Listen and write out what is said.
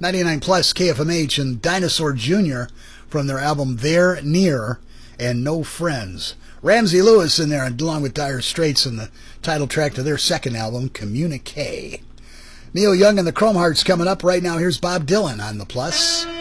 99 Plus, KFMH, and Dinosaur Jr. from their album There, Near, and No Friends. Ramsey Lewis in there, along with Dire Straits, in the title track to their second album, Communique. Neil Young and the Chrome Hearts coming up right now. Here's Bob Dylan on the Plus.